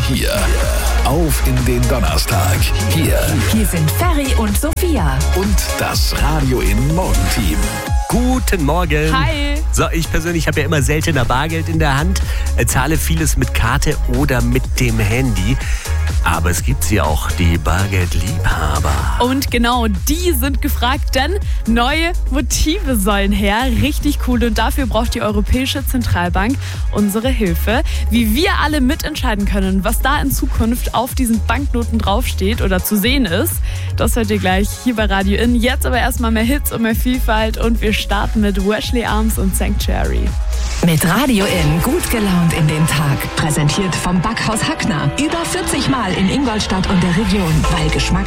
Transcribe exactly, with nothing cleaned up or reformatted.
hier auf in den Donnerstag. Hier. Hier sind Ferry und Sophia. Und das Radio in Morgenteam. Guten Morgen. Hi. So, ich persönlich habe ja immer seltener Bargeld in der Hand, äh, zahle vieles mit Karte oder mit dem Handy. Aber es gibt sie auch, die Bargeldliebhaber. Und genau, die sind gefragt, denn neue Motive sollen her. Richtig cool. Und dafür braucht die Europäische Zentralbank unsere Hilfe. Wie wir alle mitentscheiden können, was da in Zukunft auf diesen Banknoten draufsteht oder zu sehen ist, das hört ihr gleich hier bei Radio In. Jetzt aber erstmal mehr Hits und mehr Vielfalt. Und wir starten mit Wesley Arms und Sanctuary. Mit Radio In gut gelaunt in den Tag. Präsentiert vom Backhaus Hackner. Über vierzig Mal in Ingolstadt und der Region. Weil Geschmack